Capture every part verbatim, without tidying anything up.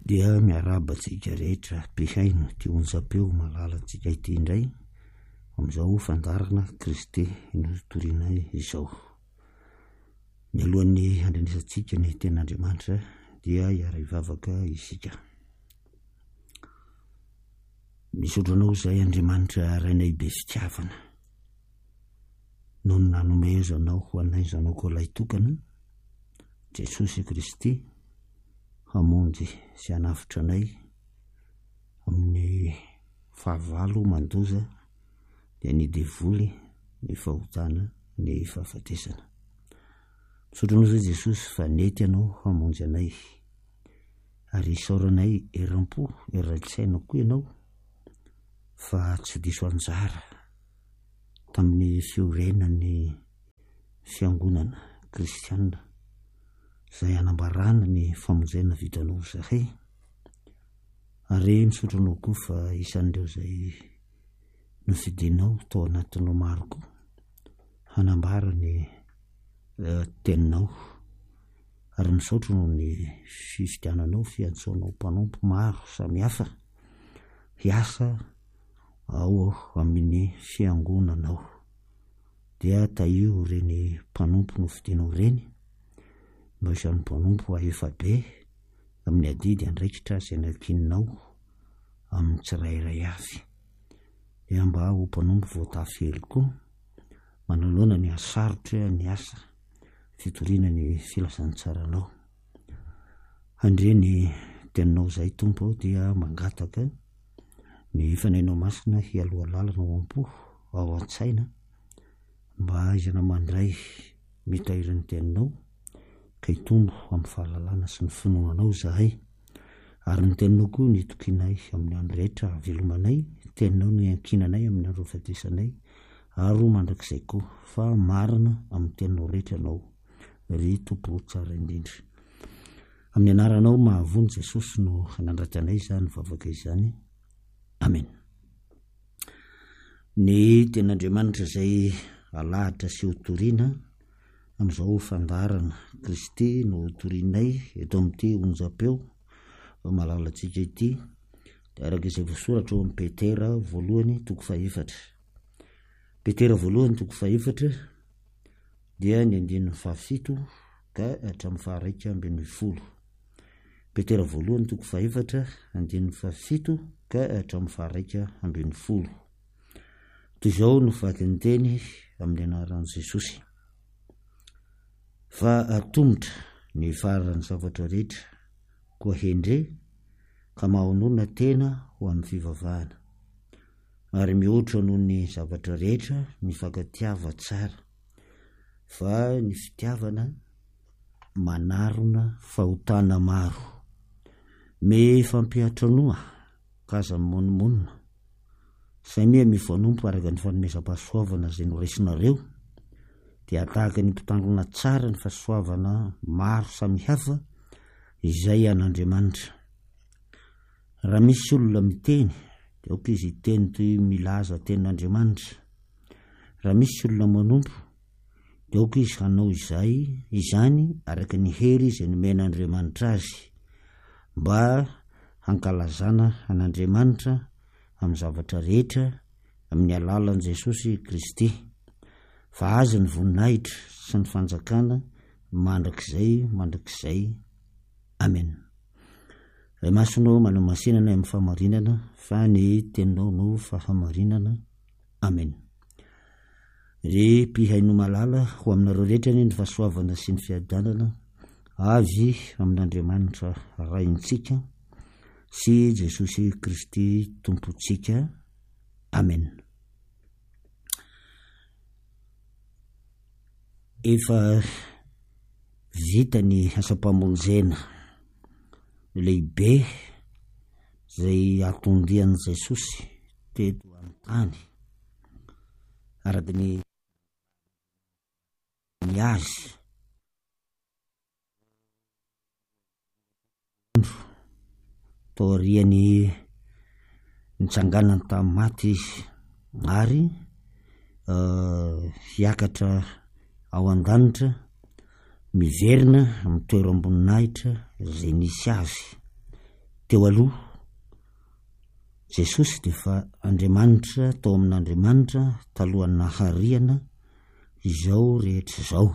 dia miarabatsika rehetra mpihaino ty onjam-peo malalantsika ity indray am'izao fandarana Kristy notoriana izao. Mialohan'ny handrenesantsika ny ten'Andriamanitra dia hiara hivavaka isika. Misotro anao izay Andriamanitra rainay be fitiavana, noho ny nanome zanao ho anay zanako ilay tokana Jesosy Kristy, hamonjy sy hanafitra anay amin'ny fahavalo mandoza dia ny devoly, ny fahotana, ny fahafatesana. Misotro anao izay Jesosy fa nety anao hamonjy anay ary isaoranay eram-po, eran-tsaina koa ianao fa tsy diso anjara tamin'ny fiorenan'ny fiangonana kristianina izay anambarana ny famonjena vitanao zahay. Ary misotro anao koa fa isan'ireo izay nofidinao tao anatinao maro koa hanambara ny uh, teninao, ary misotro no ny fifidiananao, fiantsoanao mpanompo maro samihafa hiasa ao amin'ny fiangonanao. Dia taio reny mpanompo nofidinao reny mba isan'ny mpanompo ahefa be amin'ny adidy andraikitra izay nakininao amin'ny tsirairay avy. Dia mba ho mpanompo voatafy koa manoloana ny asarotra ny asa fitoriana ny filasan-tsaranao. Andre ny teninao izay Tompo dia mangataka ny fanainao masina hialoha lalana ao am-po ao an-tsaina mba izana mandray mitahiry ny teninao ka hitombo amin'ny fahalalana sy ny finoanao zahay. Ary ny teninao koa ny tokinay amin'ny andro rehetra velomanay, teninao ny ankinanay amin'ny andro fahatesanay, ary mandrakizay koa fa marina amin'ny teninao rehetra anao ry Tompo tsara indrindra. Amin'ny anaranao mahavony Jesosy no hanandratanay izany vavaka izany. Amen. Ny ten'Andriamanitra izay alahatra sy hotoriana amin'izao fandarana Kristy no hotorianay eto amin'ity onjam-peo malalatsika ity, dia araka izay voasoratra ao amin'ny Petera voalohany toko fahaefatra. Petera voalohany toko fahaefatra dia ny andininy fahafito ka hatramin'ny faharaika ambin'ny folo. Petera voalohany toko fahaefatra andininy fahafito ka hatramin'ny faharaika ambin'ny folo. Toy izao no vaky ny teny amin'ny anaran'i Jesosy: fa atomotra ny faran'ny zavatra rehetra, koa hendre ka mahonona tena ho amin'ny fivavahana, ary mihoatra noho ny zavatra rehetra ny fankatiava tsara, fa ny fitiavana manarona fahotana maro. Me fampihatranoa kaza monimonina, samia mifanompo araka ny fanomezam-pahasoavana izay noraisinareo, dia tahaka ny mpitandrona tsara ny fahasoavana maro samihafa izay an'Andriamanitra. Raha misy olona miteny dia aoka izy teny toy milaza tenin'Andriamanitra. Raha misy olona manompo dia aoka izy hanao izay izany araka ny hery izay nomen'Andriamanitra azy, mba hankalazana an'Andriamanitra amin'ny zavatra rehetra amin'ny alalan'i Jesosy Kristy. Fa aza ny voninahitra sy ny fanjakana mandrakizay mandrakizay. Amen. Ray masonao manao masinana amin'ny fahamarinana, fa ny teninao no fahamarinana. Amen. Ry mpihaino malala ho aminareo rehetra ny fahasoavana sy ny fiadanana avy amin'Andriamanitra raintsika sy Jesosy Kristy Tompontsika. Amen. Efa vita ny asa-pamonjena lehibe izay atondian'i Jesosy teto an-tany araka ny ny azy tao aoriany nitsanganany tamin'ny maty izy, ary uh, hiakatra ao an-danitra miverina amin'ny toeram-boninahitra izay nisy azy teo aloha Jesosy de fa Andriamanitra tao amin'Andriamanitra talohan'ny nahariana izao rehetra izao.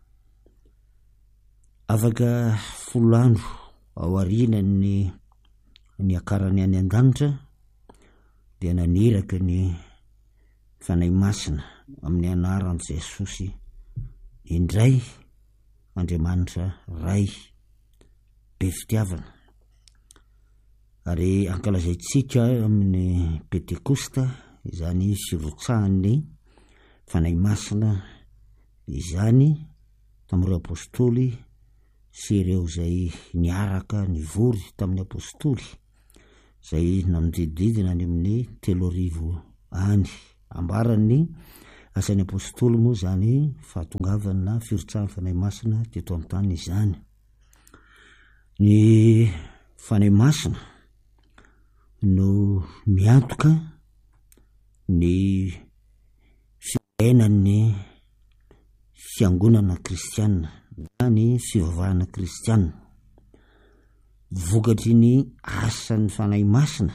Afaka folo andro ao aorianany ny akarany any an-danitra dia naniraka ny fanahy masina amin'ny anaran'i Jesosy indray Andriamanitra ray be fitiavana. Ary ankalazaitsika amin'ny Pentekosta izany fivotsahan'ny fanahy masina izany tamin'ireo apôstôly sy ireo izay niaraka nivory tamin'ny apôstôly izay namodididina any amin'ny telo arivo any. Ambaran'ny asan'ny apôstôly moa izany fahatongavana firotsahan'ny fanahy masina teto amin'ny tany izany. Ny fanahy masina no miantoka ny fiainan'ny fiangonana kristianina na ny fivavahana kristianina. Vokatry ny asan'ny fanahy masina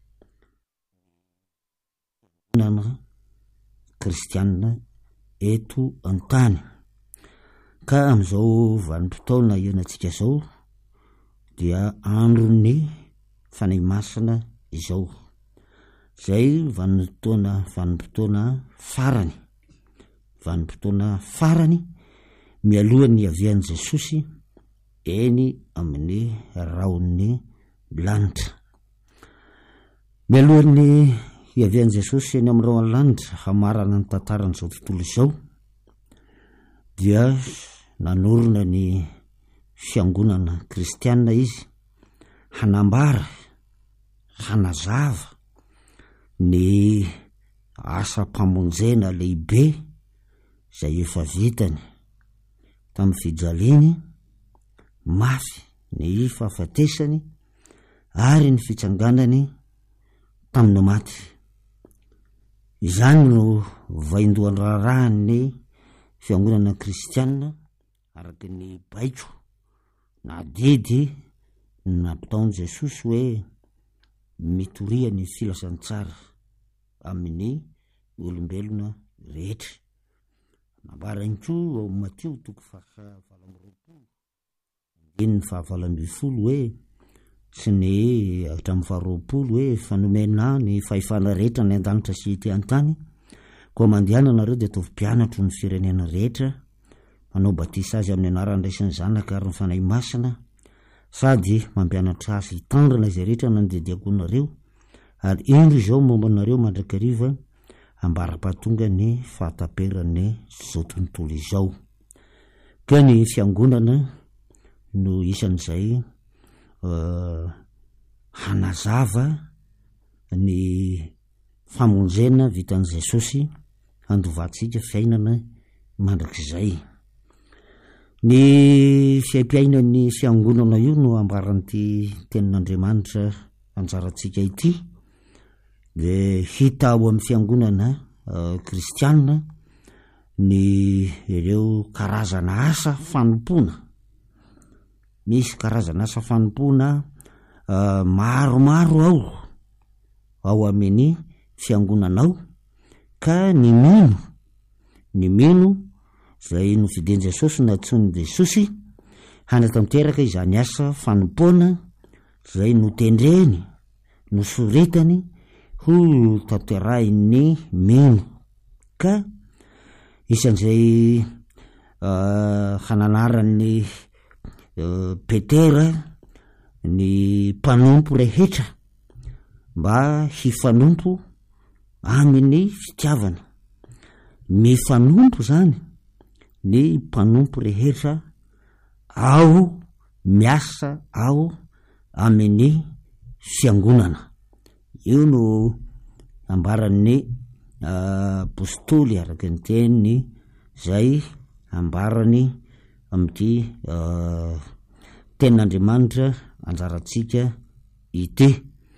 nana kristianina eto an-tany. Ka amin'izao vanim-potoana iainantsika izao dia andron'ny fanahy masina izao. Zay vanim-potoana vanim-potoana farany. Vanim-potoana farany mialohan'ny havian'i Jesosy eny amin'ny raon'ny lanitra. Mialohan'ny havian'i Jesosy eny amin'ny raon'ny lanitra hamarana ny tantaran'izao tontolo izao dia nanorina ny fiangonana kristianina izy hanambara hanazava ny asa-pamonjena lehibe izay efa vitany tamin'ny fijaliany mafy ny fahafatesany ary ny fitsanganany tamin'ny maty. Izany no vaindohan'ny rarahan'ny fiangonana kristianina araka ny baiko na didy nampitaon'i Jesosy hoe mitoria ny filasan-tsara amin'ny olombelona rehetra. Nambarany koa ao Mateo toko fahavalo amby roapolo andininy fahavalo amby folo hoe sy ny hatramin'ny faharoapolo hoe fanomena ny fahefana rehetra ny an-danitra sy ety an-tany koa mandehana nareo dia ataovy mpianatro ny firenena rehetra manao batisa azy amin'ny anaran'ny Ray sy ny Zanaka ary ny fanahy masina sady mampianatra azy hitandrina izay rehetra nandidiako nareo ary indro izao momba nareo mandrakariva ambara-pahatonga ny fahataperan'ny izao tontolo izao. Ka ny fiangonana no isan'izay uh, hanazava ny famonjena vitan'i Jesosy handovatsika fiainana mandrakizay. Ny fiaim-piainan'ny fiangonana io no ambaran'ity tenin'Andriamanitra anjarantsika ity dia hita ao amin'ny fiangonana uh, kristianina ny ireo karazana asa fanompoana. Misy karazana asa fanompoana uh, maromaro ao ao amin'ny fiangonanao ka ny mino ny mino izay no fideny Jesosy natsoin'i Jesosy hanatanteraka izany asa fanompoana izay no tendreny no soritany ho tanterahiny mino. Ka isan'izay uh, hananarany uh, Petera ny mpanompo rehetra mba hifanompo amin'ny fitiavana. Mifanompo zany ny mpanompo rehetra ao miasa ao amin'ny fiangonana. Io no ambaran'ny uh, apôstôly araka ny teniny zay ambarany amin'ity uh, tenin'Andriamanitra anjarantsika ity.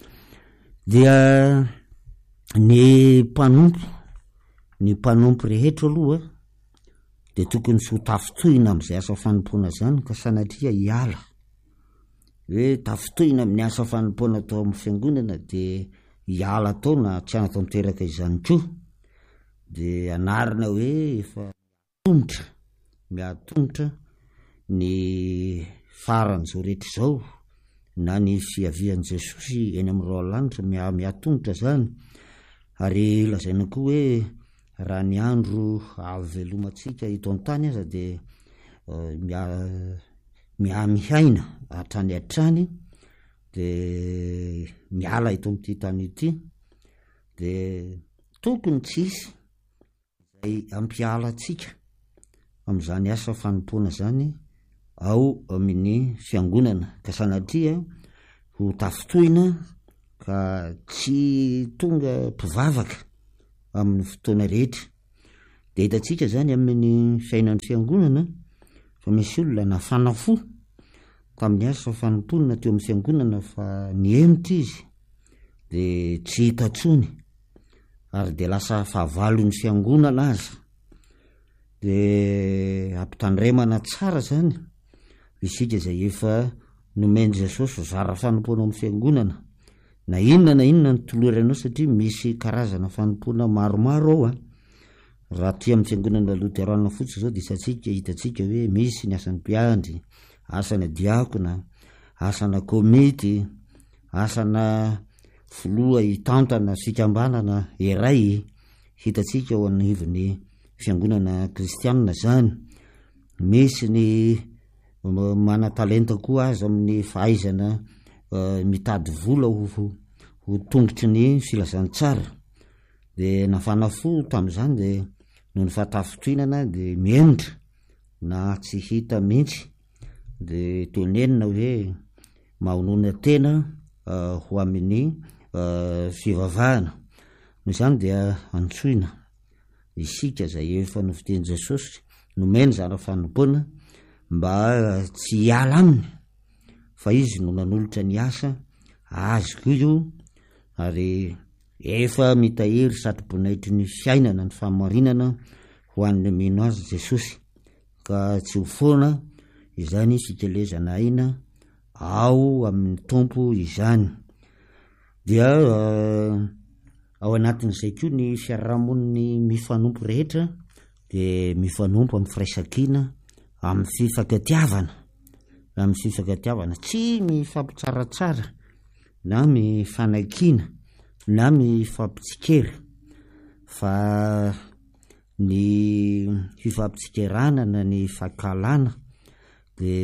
Dia ny mpanompo ny mpanompo rehetra aloha dia tokony tsy ho tafitohina amin'izay asa fanompoana zany ka sanatria hiala hoe tafitohina amin'ny asa fanompoana atao amin'ny fiangonana de hiala tao na tsy ana tao miteraka izany koa de anarina hoe efa tongotra miatongotra ny faran'izao rehetra izao na ny fiavian'i Jesosy eny amin'ny roalanitra mia miatongotra zany ary lazaina koa hoe raha ny andro avelomанtsika eto an-tany aza de uh, mia miamihaina hatrany hatrany de miala eto amin'ity tany ity de tokony tsisy izay ampiala atsika amin'izany asa fanompoana zany ao amin'ny fiangonana ka sanatria ho tafitohina ka tsy tonga mpivavaka amin'ny fotoana rehetra de hitantsika zany amin'ny fiainan'ny fiangonana fa misy olona nafana fo tamin'ny asa fanompoana teo amin'ny fiangonana fa niemitra izy de tsy hita tsony ary de lasa fahavalon'ny fiangonana aza de ampitandremana tsara zany isika zay efa nomeny Jesosy zara fanompoana amin'ny fiangonana na inona na inona ny toloranao satria misy karazana fanompoana maromaro ao a raha ty amin'ny fiangonana Luterana fotsy zao de satsika hitatsika hoe misy ny asan'ny mpiandry, asana diakona, asana komity, asana filoha hitantana fikambanana iray hitatsika ao anivon'ny fiangonana kristianina zany. Misy ny mana-talenta koa aza amin'ny fahaizana uh, mitady vola ho, ho tongotry ny filazantsara de nafana fo tam'izany de noho ny fahatafitohinana de miemitra na tsy hita mihitsy de tenenina hoe mahonona tena uh, ho amin'ny uh, fivavahana noho izany dia antsoina isika zay efa noviten'i Jesosy nomeny zara fanompoana mba uh, tsy hiala aminy fa izy no nanolotra ny asa azy koa io ary efa mitahiry satrobonaitry ny fiainana ny fahamarinana ho an'ny mino azy Jesosy ka tsy ho foana izany fikelezana aina ao amin'ny tompo izany dia uh, ao anatin'izay koa ny fiarahamoniny mifanompo rehetra de mifanompo amin'ny firaisankina amin'ny fifankatiavana amin'ny fifankatiavana tsy mifampitsaratsara na mifanakina na mifampitsikera fa ny fifampitsikerana na ny fankalana de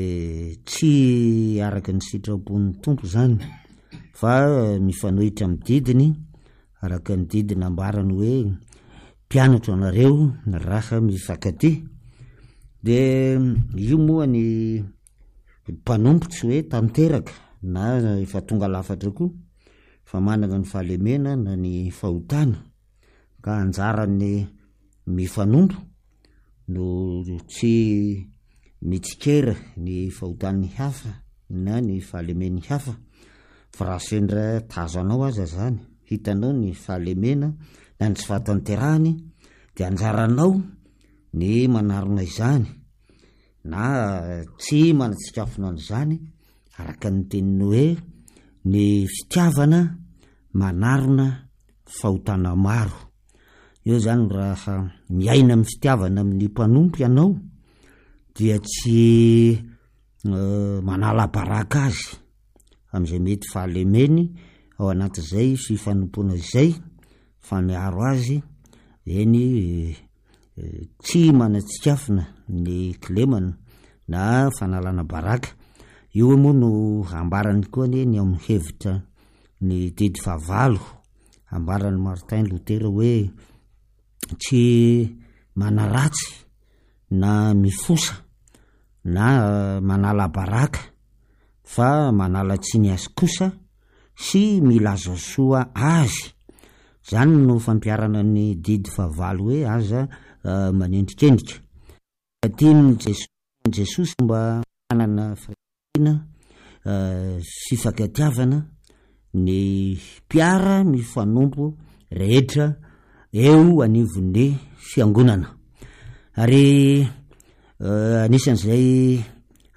tsy araka ny sitrapon'ny tompo zany fa mifanohitra amin'ny didiny araka ny didiny ambarany hoe mpianatra anareo raha mifankaty de io moa ny mpanompo tsy hoe tanteraka na efa tonga lafatra koa fa manana ny fahalemena na ny fahotana ka anjarany mifanompo no tsy mitsikera ny fahotan'ny hafa na ny fahalemen'ny hafa fa raha sendra tazanao aza zany hitanao ny fahalemena na ny tsy fahatanterahany de anjaranao ny manarona izany na tsy manatsikafona an'izany araka ny teniny hoe ny fitiavana manarona fahotana maro io zany raha miaina amin'ny fitiavana amin'ny mpanompo ianao dia tsy uh, manala baraka azy am'izay mety fahalemeny ao anatin'izay fifanompoana izay fa miaro azy eny uh, tsy manatsikafina ny kilemana na fanalana baraka io moa no ambarany koa ny ny amin'ny hevitra ny didy fahavalo ambarany Martin Luther hoe tsy manaratsy na mifosa na uh, manala baraka fa manala tsy ny azy kosa sy milaza soa azy zany no fampiarana ny didy fahavalo hoe aza uh, manendrikendrika tiany Jesosy mba manana fahina uh, fifankatiavana ny mpiara mifanompo rehetra eo anivon'ny fiangonana ary uh, anisan'izay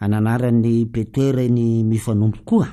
ananarany petoera ny mifanompo koa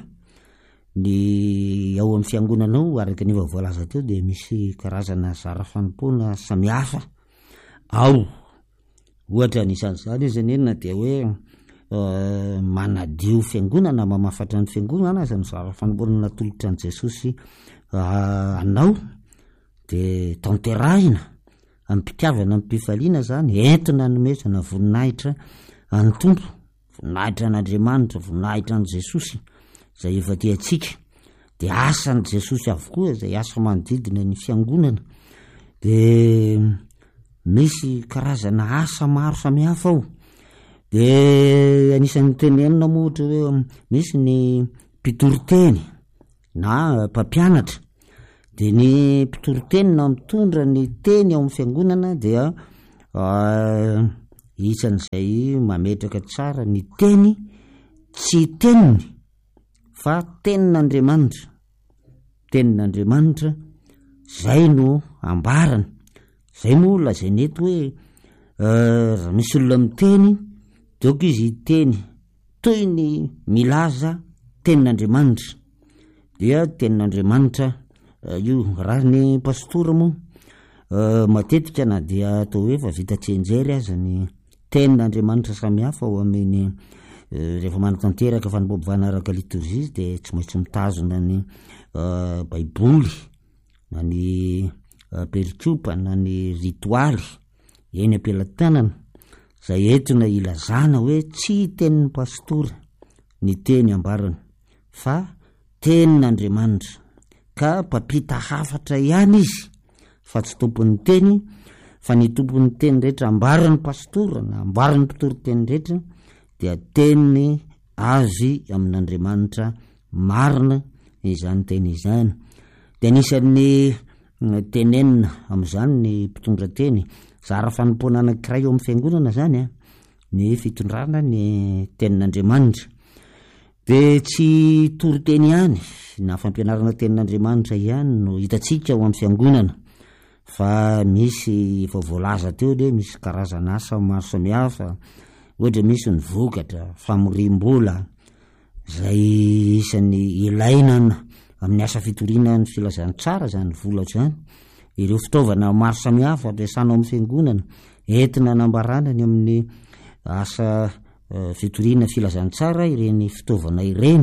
ny ao amin'ny fiangonanao araka ny voalaza teo de misy karazana zara fanompona samihafa ao ohatra anisan'izany izy nenina de hoe uh, manadio fiangonana mamafatra ny fiangonana aza ny zara fanompona natolotra an Jesosy uh, anao de tanterahina ampitiavana ampifaliana zany entina nomezana voninahitra any tompo voninahitra an'Andriamanitra voninahitra an Jesosy zay efa tiatsika de asan Jesosy avokoa zay asa manodidina ny fiangonana de misy karazana asa maro samihafa ao de anisan'ny tenenina ohatra hoe misy ny mpitoroteny na mpampianatra de ny mpitoroteny na mitondra ny teny ao amin'ny fiangonana dia uh, isan'izay mametraka tsara ny teny tsy teniny fa tenin'Andriamanitra tenin'Andriamanitra zay no ambarany zay moa lazainy eto hoe uh, misy olona miteny doko izy teny toy ny milaza tenin'Andriamanitra dia tenin'Andriamanitra uh, io raha ny pastora moa uh, matetika na dia atao hoe fa vita tsenjery aza ny tenin'Andriamanitra samihafa ao amin'ny uh, rehefa manatanteraka fanompoam-bavahana araka liturgie de tsy maintsy mitazona ny uh, baiboly na ny uh, perikopa na ny ritoaly eny ampelantanana zay entina ilazana hoe tsy tenin'ny pastora ny teny ambarany fa tenin'Andriamanitra ka mpampita hafatra ihany izy fa tsy tompon'ny teny fa ny tompon'ny teny rehetra ambarany pastora na ambarany mpitoriteny rehetra dia teniny azy amin'Andriamanitra marina izany teny izany de anisan'ny tenenina amin'izany ny mpitondra teny zara fanompoana anankiray eo amin'ny fiangonana zany a ny fitondrana ny tenin'Andriamanitra de tsy toroteny ihany na fampianarana tenin'Andriamanitra ihany no hitatsika ao amin'ny fiangonana fa misy efa voalaza teo de misy karazana asa maro samihafa ohatra misy ny vokatra famorim-bola zay isan'ny ilaina amin'ny asa fitoriana ny filazany tsara zany vola zany ireo fitaovana maro samihafa ampiasana ao amin'ny fiangonana entina nambarana ny amin'ny asa uh, fitoriana filazany tsara ireny fitaovana ireny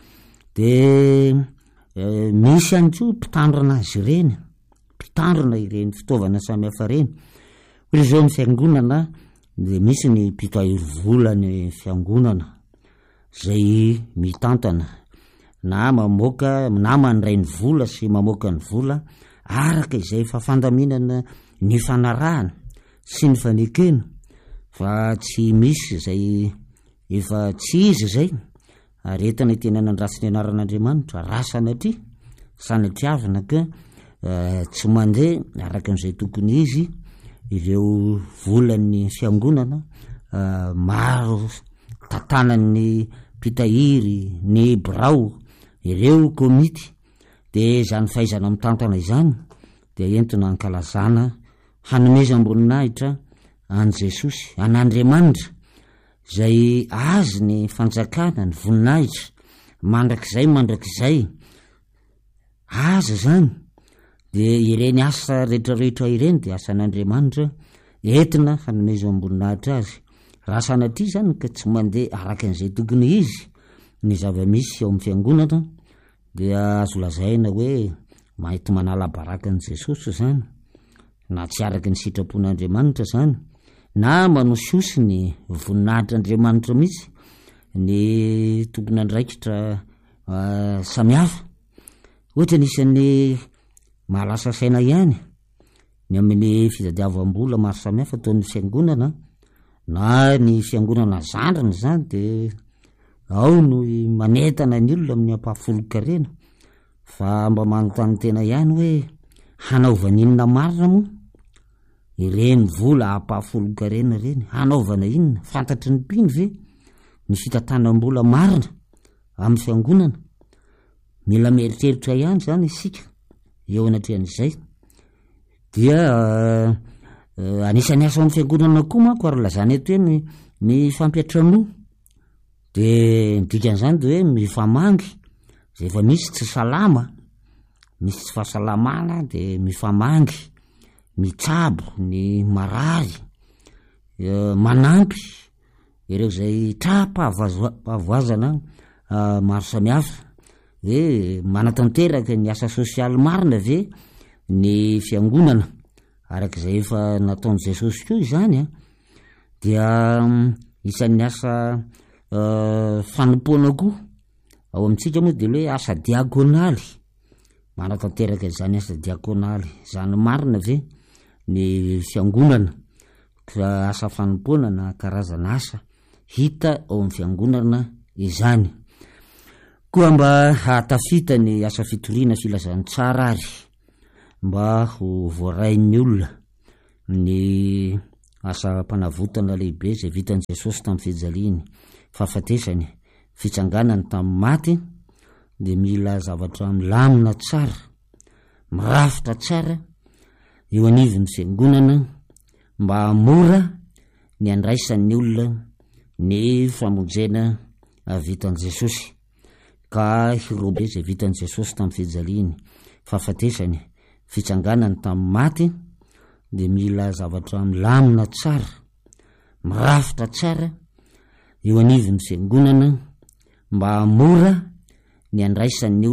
de uh, misy ihany koa mpitandrina azy ireny mpitandrina ireny fitaovana samihafa reny hoe zao ny fiangonana de misy ny mpitahiry vola ny fiangonana zay mitantana na mamoaka na mandray ny vola sy mamoaka ny vola araka izay fa fandaminana ny fanarahana sy ny fanekena fa tsy misy zay efa tsy izy zay ary entana itenana ny rasy ny anaran'Andriamanitra rasanatry sanatriavana ka uh, tsy mandeha araka n'izay tokony izy ireo volan'ny fiangonana uh, maro tantanan'ny mpitahiry ny birao ireo komity de zany fahaizana mitantana izany de entina ankalazana hanomezam-boninahitra an Jesosy an'Andriamanitra zay azy ny fanjakana ny voninahitra mandrakizay mandrakizay aza zany de ireny asa rehetrarehetra ireny de asan'Andriamanitra entina hanomezam-boninahitra azy raha sanatria zany ka tsy mandeha araka an'izay tokony izy ny zava-misy ao amin'ny fiangonana dia azo lazaina hoe mahety manala baraka an Jesosy zany na tsy araka ny sitrapon'Andriamanitra zany na manososy ny voninahitr'Andriamanitra mihitsy ny tompony andraikitra uh, samihafa ohatra nisan'ny mahalasa saina ihany ny amin'ny fitadiavam-bola maro samihafa toy ny fiangonana na ny fiangonana zandrana zany de ao no manetana ny olona amin'ny ampahafolo-karena fa mba manontany tena ihany hoe hanaovana inona marina moa ireny vola ampahafolo-karena reny hanaovana inona fantatry ny mpino ve ny fitantanam-bola marina amin'ny fiangonana mila mieritreritra ihany zany isika eo anatrehan'izay dia uh, uh, anisan'ny asa amin'ny fiangonana koa manko ary lazany eto hoe ny fampiatrano de dikan'izany de hoe mifamangy zay efa misy tsy salama, misy tsy fahasalamana de mifamangy, mitsabo ny marary, manampy ireo zay trapahavoazana maro samihafa, hoe manatanteraky ny asa sosialy marina ve ny fiangonana arak'izay efa nataon'i Jesosy koa izany a, dia isan'ny asa fanompoana koa ao amintsika moa de hoe asa diakonaly, manatanteraky zany asa diakonaly, zany marina ve ny fiangonana, asa fanompoana na karazana asa hita ao amin'ny fiangonana izany. Koa mba hatafita ny asa fitoriana filazany tsara ary mba ho voarain'ny olona ny asa mpanavotana lehibe zay vitan'i Jesosy tamin'ny fijaliany, fahafatesany, fitsanganany tamin'ny maty, de mila zavatra milamina tsara, mirafitra tsara eo anivon'ny fiangonana mba mora ny andraisan'ny olona ny famonjena vitan'i Jesosy, ka hirobe zay vitan'i Jesosy tamin'ny fijaliany, fahafatesany, fitsanganany tamin'ny maty, de mila zavatra milamina tsara, mirafitra tsara eo anivon'ny fiangonana mba mora ny andraisan'ny